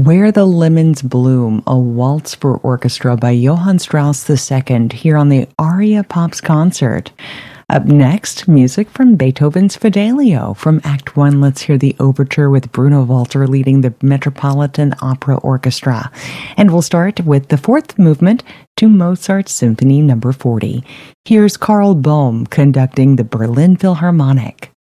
Where the Lemons Bloom, a waltz for orchestra by Johann Strauss II, here on the Aria Pops concert. Up next, music from Beethoven's Fidelio. From Act 1, let's hear the overture with Bruno Walter leading the Metropolitan Opera Orchestra. And we'll start with the fourth movement to Mozart's Symphony No. 40. Here's Karl Boehm conducting the Berlin Philharmonic.